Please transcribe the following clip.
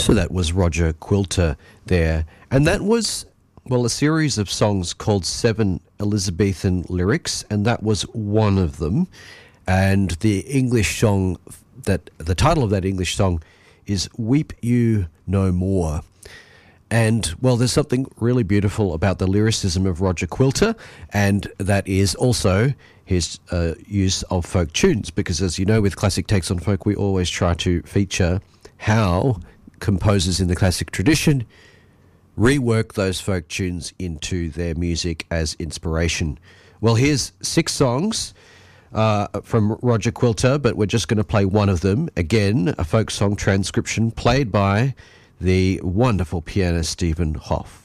So that was Roger Quilter there. And that was, well, a series of songs called Seven Elizabethan Lyrics, and that was one of them. And the English song, the title of that English song is Weep You No More. And, well, there's something really beautiful about the lyricism of Roger Quilter, and that is also his use of folk tunes, because, as you know, with Classic Takes on Folk, we always try to feature how composers in the classic tradition rework those folk tunes into their music as inspiration. Well, here's 6 songs from Roger Quilter, but we're just going to play one of them. Again, a folk song transcription played by the wonderful pianist Stephen Hoff.